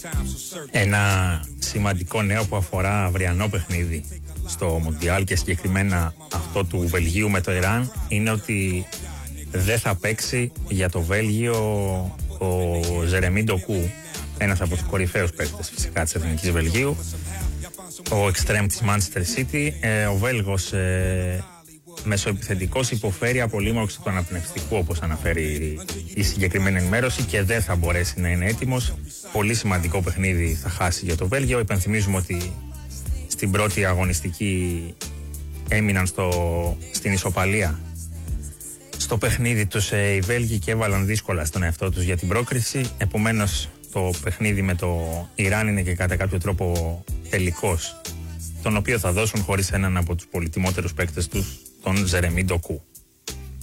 Ένα σημαντικό νέο που αφορά αυριανό παιχνίδι στο Μουντιάλ και συγκεκριμένα αυτό του Βελγίου με το Ιράν είναι ότι δεν θα παίξει για το Βέλγιο ο Ζερεμί Ντοκού, ένας από τους κορυφαίους παίκτες φυσικά της Εθνικής Βελγίου, ο εξτρέμ της Manchester City. Ο Βέλγος μεσοεπιθετικός υποφέρει από λίμωξη του αναπνευστικού, όπως αναφέρει η συγκεκριμένη ενημέρωση, και δεν θα μπορέσει να είναι έτοιμος. Πολύ σημαντικό παιχνίδι θα χάσει για το Βέλγιο. Υπενθυμίζουμε ότι στην πρώτη αγωνιστική έμειναν στην ισοπαλία στο παιχνίδι τους οι Βέλγοι και έβαλαν δύσκολα στον εαυτό τους για την πρόκριση. Επομένως το παιχνίδι με το Ιράν είναι και κατά κάποιο τρόπο τελικός, τον οποίο θα δώσουν χωρίς έναν από τους πολυτιμότερους παίκτες τους, τον Ζερεμί Ντοκού.